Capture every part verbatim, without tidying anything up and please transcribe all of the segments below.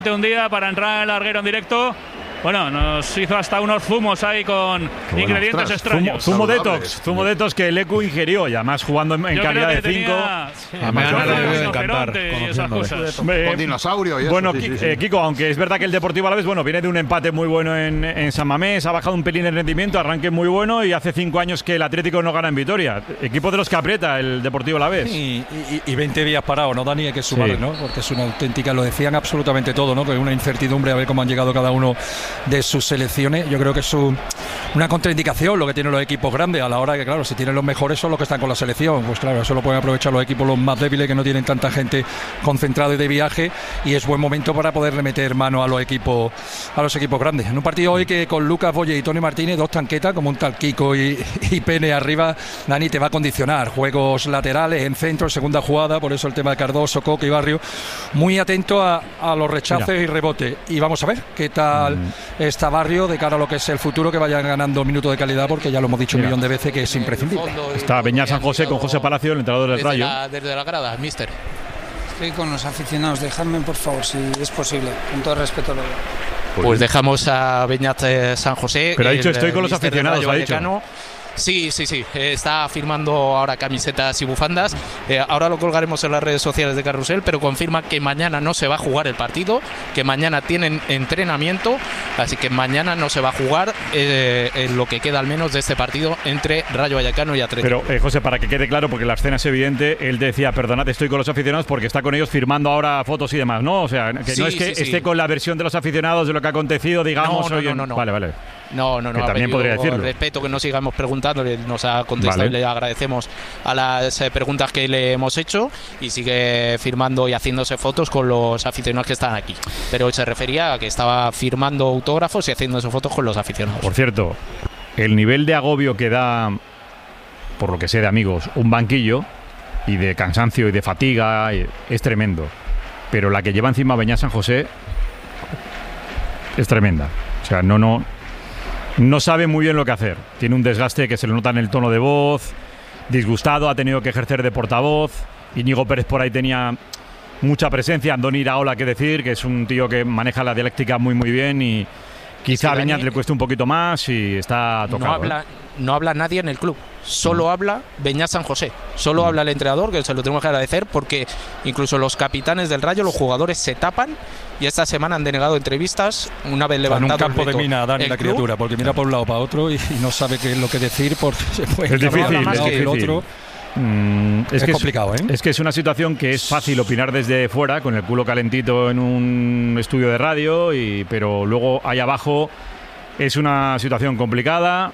Un día para entrar en el larguero en directo. Bueno, nos hizo hasta unos zumos ahí con bueno, ingredientes ostras, extraños. Zumo, zumo detox, zumo detox que el Ecu ingirió y además jugando en, en calidad de cinco. Sí, a mí me debe encantar con dinosaurio y eso. Bueno, sí, sí, sí. Eh, Kiko, aunque es verdad que el Deportivo Alavés, bueno, viene de un empate muy bueno en, en San Mamés, ha bajado un pelín el rendimiento, arranque muy bueno y hace cinco años que el Atlético no gana en Vitoria. Equipo de los que aprieta el Deportivo Alavés. Y, y, y veinte días parado, ¿no, Dani? Hay que sumarle, sí. ¿no? Porque es una auténtica, lo decían absolutamente todo, ¿no? Que hay una incertidumbre a ver cómo han llegado cada uno de sus selecciones. Yo creo que es un, una contraindicación lo que tienen los equipos grandes a la hora que, claro, si tienen los mejores son los que están con la selección. Pues claro, eso lo pueden aprovechar los equipos los más débiles que no tienen tanta gente concentrada y de viaje, y es buen momento para poderle meter mano a los equipos a los equipos grandes. En un partido hoy que con Lucas Boye y Tony Martínez, dos tanquetas como un tal Kiko y, y Pene arriba, Dani, te va a condicionar. Juegos laterales, en centro, segunda jugada, por eso el tema de Cardoso, Coque y Barrio. Muy atento a, a los rechaces Mira. y rebote. Y vamos a ver qué tal mm. está Barrio de cara a lo que es el futuro, que vayan ganando minutos de calidad, porque ya lo hemos dicho Mira. un millón de veces que es imprescindible. Está Beñat San José con José Palacio, el entrenador del desde Rayo. La, desde la grada, mister. Estoy con los aficionados, dejadme por favor, si es posible, con todo respeto lo digo. Pues, pues dejamos a Beñat eh, San José. Pero ha dicho estoy con los aficionados, ha dicho. Sí, sí, sí, eh, está firmando ahora camisetas y bufandas. Eh, ahora lo colgaremos en las redes sociales de Carrusel, pero confirma que mañana no se va a jugar el partido, que mañana tienen entrenamiento, así que mañana no se va a jugar eh, en lo que queda al menos de este partido entre Rayo Vallecano y Atlético. Pero, eh, José, para que quede claro, porque la escena es evidente, él decía, perdonad, estoy con los aficionados porque está con ellos firmando ahora fotos y demás, ¿no? O sea, que sí, no es que sí, esté sí. con la versión de los aficionados de lo que ha acontecido, digamos. No, no, hoy no, en... no, no. Vale, vale. No, no, no. Que también podría decirlo. Respeto que no sigamos preguntando, nos ha contestado vale. y le agradecemos a las preguntas que le hemos hecho, y sigue firmando y haciéndose fotos con los aficionados que están aquí. Pero se refería a que estaba firmando autógrafos y haciéndose fotos con los aficionados. Por cierto, el nivel de agobio que da, por lo que sé de amigos, un banquillo, y de cansancio y de fatiga, es tremendo. Pero la que lleva encima Beñat San José es tremenda. O sea, no, no... No sabe muy bien lo que hacer. Tiene un desgaste que se le nota en el tono de voz. Disgustado, ha tenido que ejercer de portavoz. Íñigo Pérez por ahí tenía mucha presencia. Andoni Iraola, que decir, que es un tío que maneja la dialéctica muy muy bien, y quizá es que a Beñat le cueste un poquito más y está tocado. No habla, ¿eh? no habla nadie en el club. Solo mm. habla Beñat San José. Solo mm. habla el entrenador, que se lo tenemos que agradecer, porque incluso los capitanes del Rayo, los jugadores se tapan, y esta semana han denegado entrevistas una vez levantado en un campo el veto, de mina, Dani, la club. criatura, porque mira por un lado para otro y, y no sabe qué es lo que decir, porque se puede es difícil, más es que difícil. el otro. Mm, es, es que complicado, es, ¿eh? Es que es una situación que es fácil opinar desde fuera, con el culo calentito en un estudio de radio, y, pero luego ahí abajo es una situación complicada,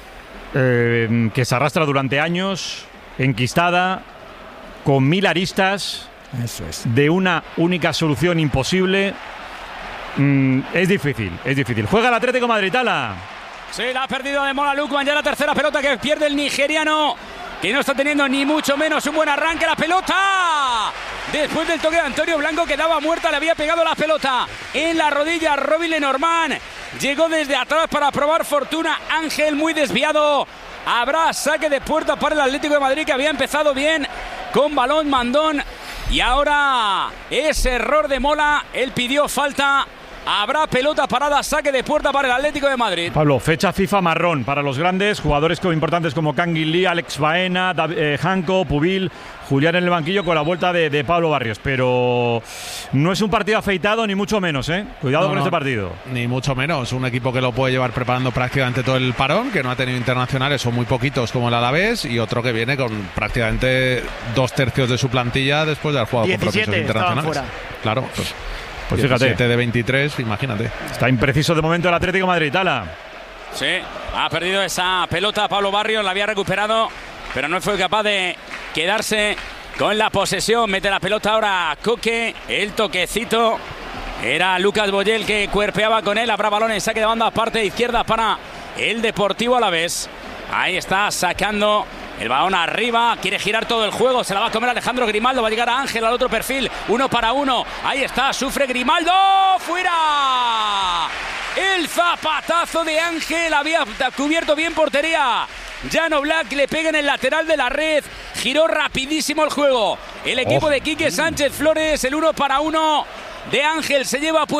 eh, que se arrastra durante años, enquistada, con mil aristas. Eso es. De una única solución imposible. Mm, es difícil, es difícil. Juega el Atlético de Madrid, Tala. Sí, la ha perdido de Mola Lukman, ya la tercera pelota que pierde el nigeriano, que no está teniendo ni mucho menos un buen arranque. La pelota, después del toque de Antonio Blanco, que daba muerta, le había pegado la pelota en la rodilla a Robin Lenormand. Llegó desde atrás para probar fortuna Ángel, muy desviado. Habrá saque de puerta para el Atlético de Madrid, que había empezado bien con balón Mandón. Y ahora ese error de Mola, él pidió falta. Habrá pelota parada, saque de puerta para el Atlético de Madrid. Pablo, fecha FIFA marrón para los grandes, jugadores importantes como Kangin Lee, Alex Baena, Dav- eh, Janko, Pubil, Julián en el banquillo con la vuelta de, de Pablo Barrios. Pero no es un partido afeitado, ni mucho menos, ¿eh? Cuidado no, con no, este partido. Ni mucho menos, un equipo que lo puede llevar preparando prácticamente todo el parón, que no ha tenido internacionales, son muy poquitos como el Alavés, y otro que viene con prácticamente dos tercios de su plantilla después de haber jugado con procesos internacionales. Claro, pues... Pues fíjate, diecisiete de veintitrés, imagínate. Está impreciso de momento el Atlético de Madrid, Tala. Sí, ha perdido esa pelota Pablo Barrios, la había recuperado, pero no fue capaz de quedarse con la posesión. Mete la pelota ahora Coque, el toquecito. Era Lucas Boyel que cuerpeaba con él. Habrá balón en saque de banda, parte izquierda para el Deportivo Alavés. Ahí está sacando el balón arriba, quiere girar todo el juego, se la va a comer Alejandro Grimaldo, va a llegar a Ángel al otro perfil, uno para uno, ahí está, sufre Grimaldo, fuera, el zapatazo de Ángel, había cubierto bien portería, Jan Black le pega en el lateral de la red, giró rapidísimo el juego, el equipo oh. de Quique Sánchez Flores, el uno para uno, de Ángel. Se lleva